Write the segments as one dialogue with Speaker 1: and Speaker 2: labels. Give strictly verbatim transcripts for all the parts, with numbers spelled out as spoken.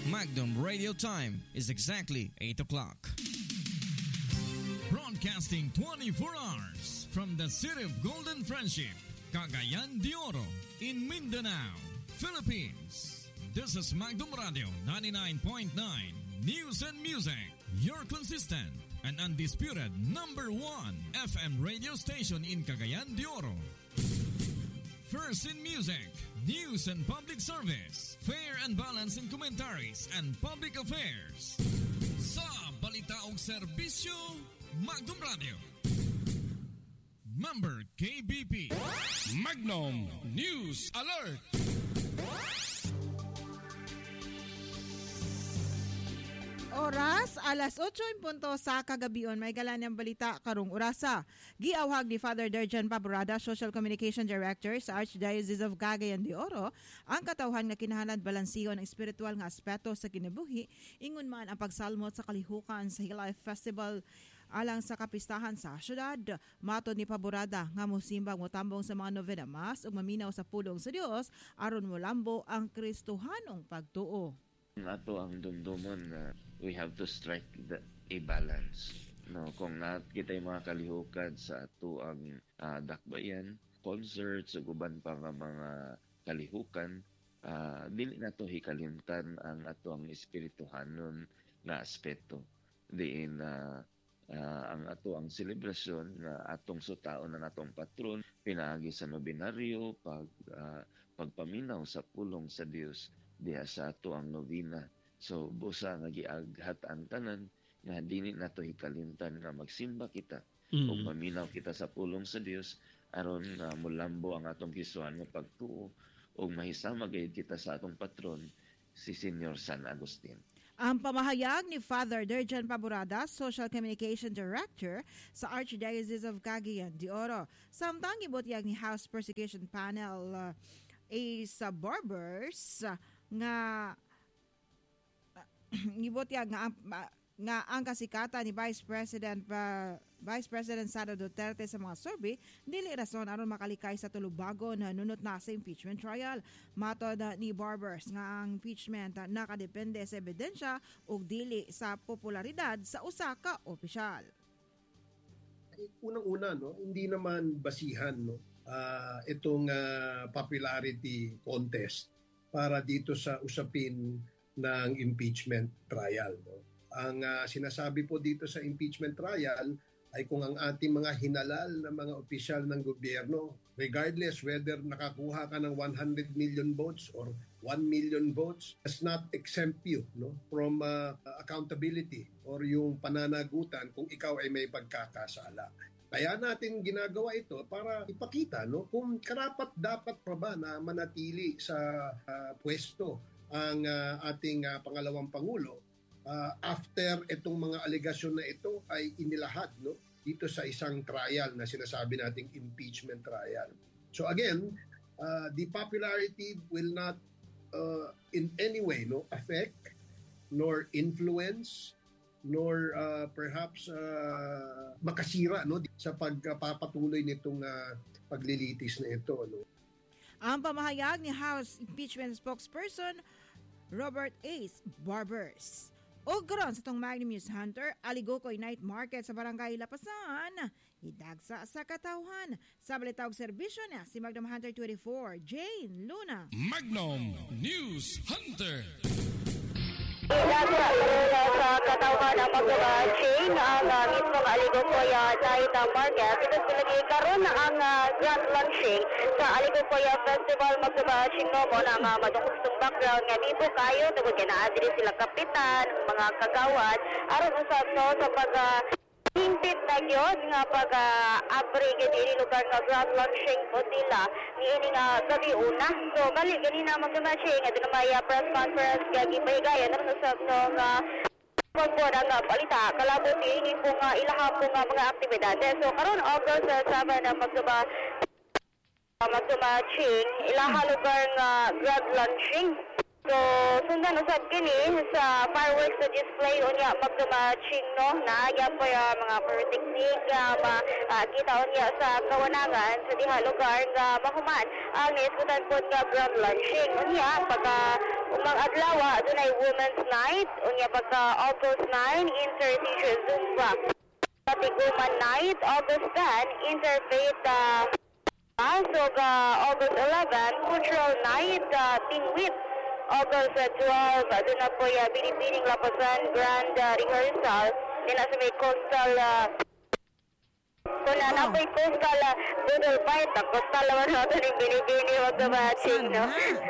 Speaker 1: Magnum Radio Time is exactly eight o'clock. Broadcasting twenty-four hours from the city of Golden Friendship, Cagayan de Oro, in Mindanao, Philippines. This is Magnum Radio ninety-nine point nine News and Music, your consistent and undisputed number one F M radio station in Cagayan de Oro. First in music, news and public service, fair and balanced in commentaries and public affairs. Sa balita o serbisyo, Magnum Radio. Member K B P.
Speaker 2: Magnum News Alert.
Speaker 3: Oras, alas otso in punto sa kagabion, may galanang balita karong orasa. Giawhag ni Father Derjan Paborada, Social Communication Director sa Archdiocese of Cagayan de Oro, ang katawhan nga kinahanglan balansiyo ng espiritual nga aspeto sa kinabuhi, ingon man ang pagsalmot sa kalihukan sa Hilay Festival alang sa kapistahan sa syudad. Matod ni Paborada nga musimbang motambong sa mga novena mas ug maminaw sa pulong sa Dios aron molambo ang Kristohanong pagtuo.
Speaker 4: Ato ang dumdumon na we have to strike the, a balance. No, kung nat kita yung mga kalihukan sa ato ang uh, dakbayan, concerts, ug uban pa nga mga kalihukan, uh, dili nato hikalimtan ang ato ang espirituhanon nga aspeto. Diin na uh, uh, ang ato ang selebrasyon na atong sutaon ng atong patron, pinaagi sa nobinaryo, pag, uh, pagpaminaw sa pulong sa Dios diha sa ato ang novena. So busa nga giaghat ang tanan nga dili nato hikalimtan nga magsimba kita mm. o paminaw kita sa pulong sa Dios aron uh, mulambo ang atong Kristohan nga pagtuo o mahisama gayud kita sa atong patron si Senyor San Agustin.
Speaker 3: Ang pamahayag ni Father Derjan Paborada, Social Communication Director sa Archdiocese of Cagayan de Oro. Samtang gibutyag ni House Persecution Panel uh, Asa Barbers uh, nga gibutyag nga nga ang kasikatan ni Vice President uh, Vice President Sara Duterte sa mga survey dili rason aron makalikay sa tulubago na nunot na sa impeachment trial. Matod uh, ni Barbers nga ang impeachment uh, nakadepende sa ebidensya ug dili sa popularidad sa usa ka opisyal.
Speaker 5: Unang-una, no, hindi naman basihan, no, uh, itong uh, popularity contest para dito sa usapin ng impeachment trial. No? Ang uh, sinasabi po dito sa impeachment trial ay kung ang ating mga hinalal na mga opisyal ng gobyerno, regardless whether nakakuha ka ng one hundred million votes or one million votes, does not exempt you, no, from uh, accountability or yung pananagutan kung ikaw ay may pagkakasala. Kaya natin ginagawa ito para ipakita, no, kung karapat dapat pa ba na manatili sa uh, pwesto ang uh, ating uh, pangalawang Pangulo uh, after itong mga alegasyon na ito ay inilahad, no, dito sa isang trial na sinasabi nating impeachment trial. So again, uh, the popularity will not uh, in any way, no, affect nor influence nor uh, perhaps uh, makasira, no, sa pagpapatuloy nitong uh, paglilitis na ito, no.
Speaker 3: Ang pamahayag ni House Impeachment Spokesperson Robert Ace Barbers. O karon sa tong Magnum News Hunter, Aligokoy Night Market sa Barangay Lapasan, idagsa sa katawhan. Sa balita og serbisyo na si Magnum Hunter twenty-four, Jane Luna.
Speaker 2: Magnum News Hunter.
Speaker 6: Sa katawhan ng mga chain ang uh, mismong Aligokoy Night Market. Ito sila karon ang uh, grand launching sa Aligokoy Festival magsabashing no mo na uh, madungkustong background nga dito kayo tugod kay naa diri sila kapitan, mga kagawad aron usab no sa pag uh, hintid na yun nga pag-abri uh, ganyan lugar nga grand launching po sila niini nga gabi una. So, bali, ganyan na mag-matching. Ito na may uh, press conference kaya gipahigayan na sa nga pagbuwan ang palita. Kalabot niini po nga ilahap po nga mga aktibidades. So, karon August uh, seven na magsuba uh, magsumatching ilaha lugar nga grand launching. So, sundan usab kini sa fireworks na display unya magdumatching no naaya po yung mga pyrotechnic nga uh, uh, kita unya sa kawanangan sa diha lugar nga mahuman ang naiskutan po nga grand launching unya pagka mga adlaw adunay women's night unya pagka August nine inter-teacher Zumba. Patiguman night August ten interfaith uh, pasog uh, August eleven cultural night uh, Tingwit. August twelve aduna po ya binibining lapasan grand uh, rehearsal nila sa may coastal uh, kung na na po'y coastal uh, doodle fight uh, coastal naman natin yung binibini magkabatching no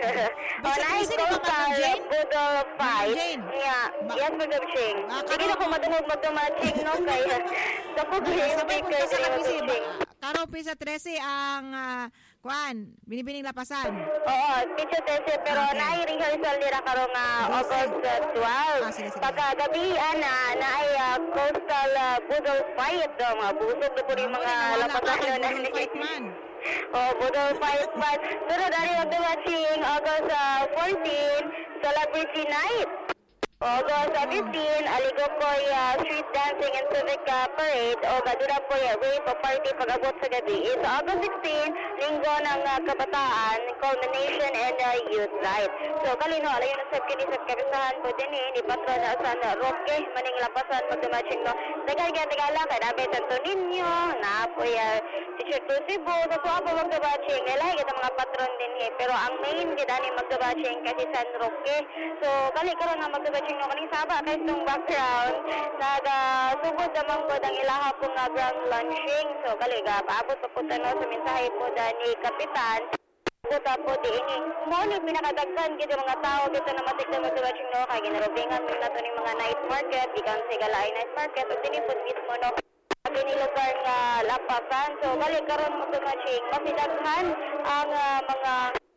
Speaker 6: o na ay coastal doodle fight yeah yes magkabatching hindi na kung madungog magkabatching no kaya sa pag-hintay kayo sa magkabatching
Speaker 3: Karo pisa trese ang uh, kuan binibining lapasan.
Speaker 6: Oo, pisa trese pero okay. Naay rehearsal nila karong uh, August twelve. Ah, sige, sige. Pagkagabi ana naay uh, coastal uh, budol fight do mga busog do pud mga lapasan na
Speaker 3: fight man.
Speaker 6: Oh, budol fight man. Pero dali magdawaching August uh, fourteen celebrity night. August fifteen, Aligopoy uh, street dancing and civic uh, parade o gadura po uh, rape o party pag-abot sa gabi is August sixteen, linggo ng uh, kabataan, culmination and uh, youth life. So kalino, alayo na sa kini sa kabisahan po din eh, ni Patron na sa Roque, maning lapasan magdamaching no. Tagal-tagal kay Dabe Santo Niño, na po uh, Teacher Tusibo, so po ako magdamaching, ilahi kita mga patron din eh. Pero ang main kita ni magdamaching kasi San Roque. So kali karon na magdamaching no kaning saba kay itong background naga sugod naman po ang ilaha po nga ground launching. So kaliga paabot pa po no sa mensahe po ni Kapitan puta po di ini mo ni pinakadagkan gid mga tao dito na matik na magdawaching no kay ginarubingan mo nato ning mga night market gikan sa Galay night market ug dinipod mismo no kini lugar nga lapasan. So kali karon mo magdawaching masidaghan ang uh, mga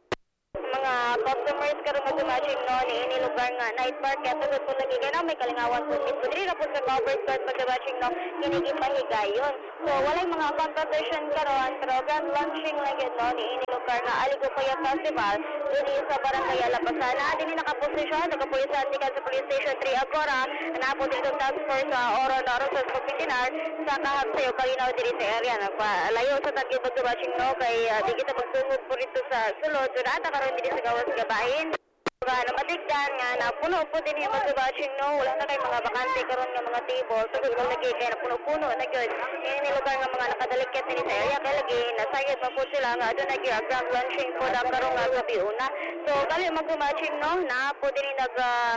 Speaker 6: mga customers karon magdamaching no ni ini lugar nga night market tugod po lagi kay na may kalingawan po dito diri na po sa cover store magdamaching no kini gipahigayon. So walay mga competition karon pero grand launching lang yun no ni ini lugar nga Aligopoy Festival diri sa Barangay Lapasan na dinhi nakaposisyon nakapulisan dikan sa Police Station three Agora na po dito task force sa Oro Naro sa Pagpitinar sa kahapsayo kalinaw diri sa area nagpalayo sa tagid magdamaching no kay uh, di kita magtungod po dito sa sulod so data karon diri sa gawas gabahin nga matigdan nga napuno po din yung magdamaching no wala na kay mga bakante karon nga mga table tugod so, lagi kay napuno-puno na gyud ini lugar nga mga nakadaliket ni sa area kay lagi nasayod pa po sila nga aduna gyud grand launching po da karon nga gabi una. So kali magdamaching no na po din nag uh,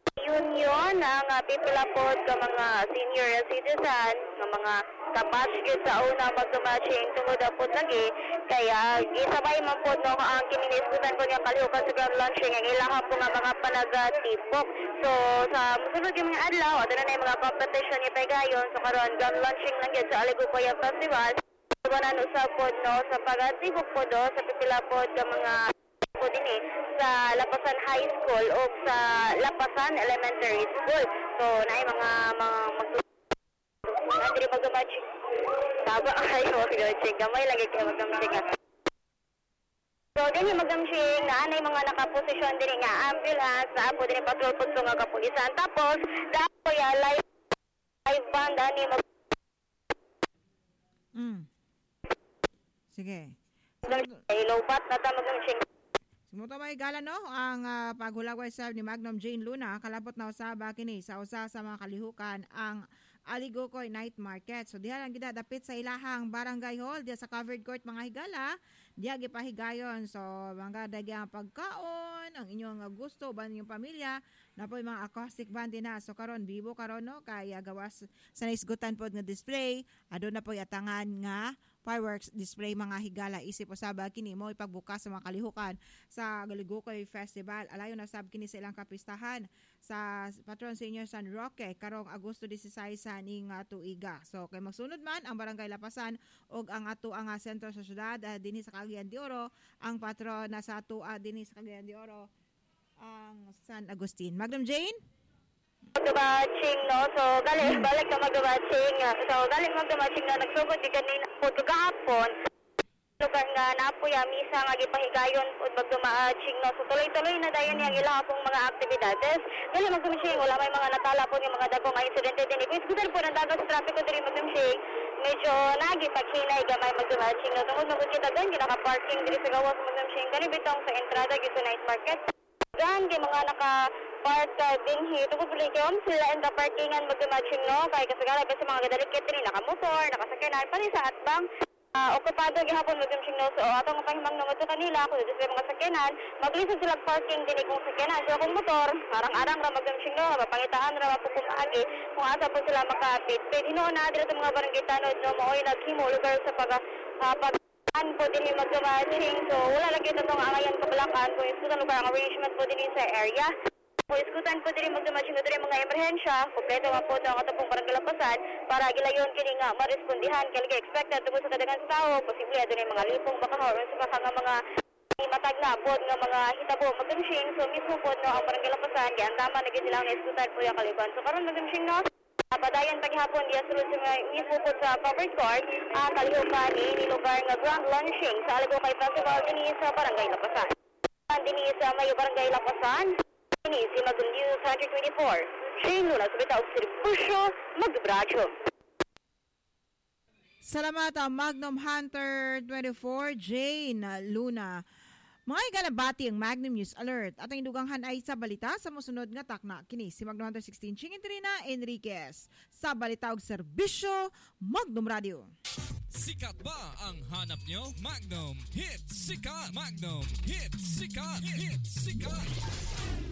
Speaker 6: union ang uh, pipila po ka mga senior citizen nga mga tapas gyud sa una magdamaching tungod po lagi kaya gisabay man po no ang kininiskutan ko nga kalihukan sa grand launching ang ilaha po nga mga panagatipok. So sa musunod yung mga adlaw aduna na yung mga competition ni Pagayon so karon grand launching lang gyud sa Aligopoy Festival kanan usab po no sa pagatibok po do sa pipila po ka mga po din eh, sa Lapasan High School o sa Lapasan Elementary School. So naay mga mga mag Nandiri magdamaching. Taba kayo magdamaching. Gamay lagi kayo magdamaching. So din yung magdamaching na anay mga nakaposisyon din nga ambulance na po din patrol po nga kapulisan. Tapos dapo ya live live band ani mag
Speaker 3: Mm. Sige.
Speaker 6: Lobat na ta magdamaching.
Speaker 3: Sumuto may gala no ang uh, paghulagway sa ni Magnum Jane Luna kalapot na usaba kini sa usa sa mga kalihukan ang Aligopoy Night Market. So diha lang gid dapit sa ilahang barangay hall diha sa covered court mga higala diha gipahigayon. So mga dagyang pagkaon ang inyong uh, gusto ban inyong pamilya na po mga acoustic band din na. So karon bibo karon no kay gawas sa naisgutan pod nga display aduna po atangan nga fireworks display mga higala isip usaba kini mo ipagbukas sa mga kalihukan sa Aligopoy Festival. Alayon na sab kini sa ilang kapistahan sa Patron Senior San Roque karong Agosto dieciséis sa ning uh, tuiga. So kay magsunod man ang Barangay Lapasan og ang ato ang uh, sentro sa syudad uh, dinhi sa Cagayan de Oro ang patron na sa ato uh, dinhi sa Cagayan de Oro ang San Agustin. Magnum Jane
Speaker 6: magdamaching no so galing balik ka magdamaching so galing magdamaching na nagsugod di kanina po kahapon lugar nga napuya misa nga gipahigayon pud magdamaching no so tuloy-tuloy na dayon yang ila pong mga aktibidades galing magdamaching wala may mga natala po yung mga dagkong insidente din ibig gusto po nang dagat sa traffic diri magdamaching medyo nagipaghinay gamay magdamaching no tungod magkita dan ginaka parking diri sa gawas magdamaching kani bitong sa entrada gyud sa night market Dan kay mga naka park uh, dinhi tugod puli kay om sila in the parkingan magmatching no kay kasagaran ba sa mga gadalikit rin nakamotor nakasakyanan pa rin sa atbang uh, okupado gihapon magmatching no so atong pahimang no to kanila kun sa mga sakyanan maglisod sila parking dinhi kung sakyanan so kung motor arang-arang ra magmatching no mapangitaan ra mapupumaagi kung asa po sila makapit pwede no na dito mga barangay tanod no maoy naghimo lugar sa pag uh, pag an po din yung mag-matching. So, wala lagi ito itong angayan kabalakan. Kung iskutan lugar ang arrangement po din sa area. Kung iskutan po din yung mag-matching ito rin mga emerhensya. Kompleto nga po ito ang katapong parang galapasan para gilayon kini nga marespondihan. Kaya lagi expected tungkol sa kadagan sa tao. Posible ito rin mga lipong baka horon sa baka nga mga matag na po nga mga hitabo mag-matching. So, mismo po no, ang parang galapasan. Kaya ang tama naging silang na-iskutan po yung kaliban. So, karoon mag-matching no? Padayon paghapon diya sulod sa mga isupod sa covered court ang kalihukan ni lugar nga grand launching sa Aligo Kay Festival din sa Barangay Lapasan. Din sa Mayo Barangay Lapasan, din si Magong News one twenty-four. Shane Luna, subita og serbusyo, magbradsyo.
Speaker 3: Salamat ang Magnum Hunter twenty-four, Jane Luna. Mga igalabati ang Magnum News Alert at ang induganghan ay sa balita sa musunod nga takna. Kini si Magnum Hunter sixteen, Ching Trina Enriquez. Sa balita og serbisyo, Magnum Radio.
Speaker 1: Sikat ba ang hanap nyo? Magnum Hit Sikat! Magnum Hit Sikat! Hit Sikat!